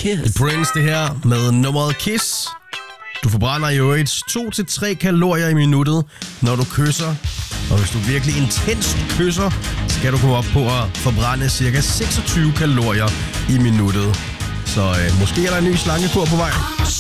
Kiss. Prince, det her med nummeret Kiss. Du forbrænder jo 2-3 kalorier i minuttet, når du kysser. Og hvis du virkelig intenst kysser, så kan du komme op på at forbrænde cirka 26 kalorier i minuttet. Så måske er der en ny slankekur på vej.